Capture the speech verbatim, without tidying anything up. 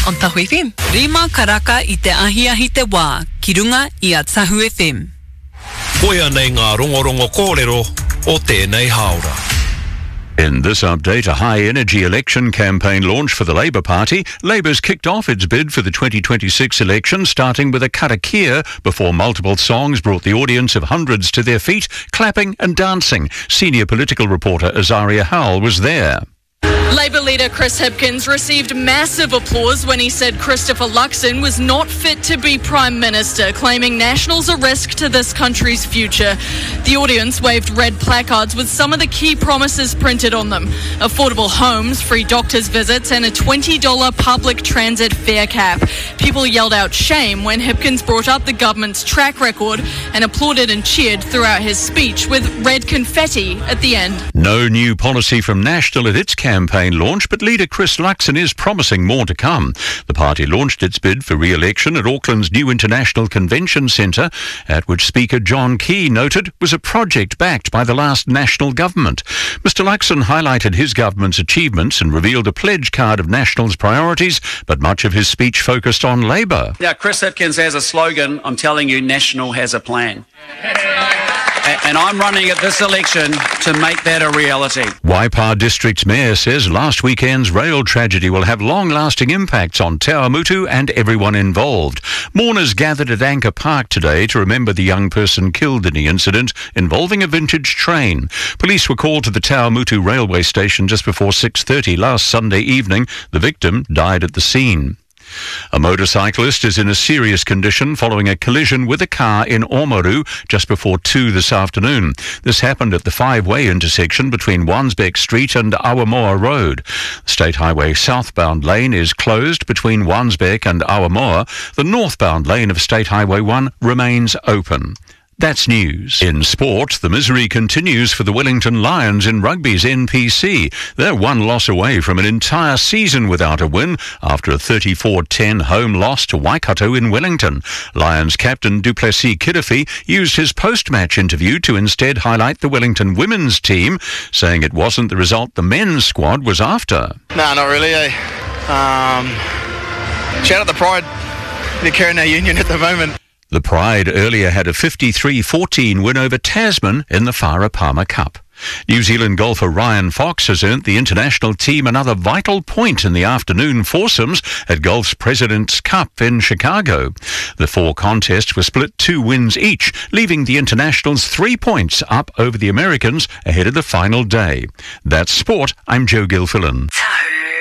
on Tahu F M. Rima karaka I te ahiahi te wā, ki runga I a Tahu F M. Koia nei ngā rongorongo kōrero o tēnei haora. In this update, a high-energy election campaign launched for the Labour Party. Labour's kicked off its bid for the twenty twenty-six election, starting with a karakia before multiple songs brought the audience of hundreds to their feet, clapping and dancing. Senior political reporter Azaria Howell was there. Labour leader Chris Hipkins received massive applause when he said Christopher Luxon was not fit to be Prime Minister, claiming Nationals a risk to this country's future. The audience waved red placards with some of the key promises printed on them: affordable homes, free doctors' visits and a twenty dollars public transit fare cap. People yelled out shame when Hipkins brought up the government's track record and applauded and cheered throughout his speech with red confetti at the end. No new policy from National at its campaign launch, but leader Chris Luxon is promising more to come. The party launched its bid for re-election at Auckland's new International Convention Centre, at which Speaker John Key noted was a project backed by the last national government. Mister Luxon highlighted his government's achievements and revealed a pledge card of National's priorities, but much of his speech focused on Labour. Now, Chris Hipkins has a slogan. I'm telling you, National has a plan. And I'm running at this election to make that a reality. Waipa District's mayor says last weekend's rail tragedy will have long-lasting impacts on Te Awamutu and everyone involved. Mourners gathered at Anchor Park today to remember the young person killed in the incident involving a vintage train. Police were called to the Te Awamutu railway station just before six thirty last Sunday evening. The victim died at the scene. A motorcyclist is in a serious condition following a collision with a car in Oamaru just before two this afternoon. This happened at the five-way intersection between Wansbeck Street and Awamoa Road. The State Highway southbound lane is closed between Wansbeck and Awamoa. The northbound lane of State Highway one remains open. That's news. In sport, the misery continues for the Wellington Lions in rugby's N P C. They're one loss away from an entire season without a win after a thirty-four ten home loss to Waikato in Wellington. Lions captain Du Plessis Kirifi used his post-match interview to instead highlight the Wellington women's team, saying it wasn't the result the men's squad was after. No, not really. Eh? Um, shout out the Pride. They're carrying our union at the moment. The Pride earlier had a fifty-three fourteen win over Tasman in the Farah Palmer Cup. New Zealand golfer Ryan Fox has earned the international team another vital point in the afternoon foursomes at golf's President's Cup in Chicago. The four contests were split two wins each, leaving the internationals three points up over the Americans ahead of the final day. That's sport. I'm Joe Gilfillan.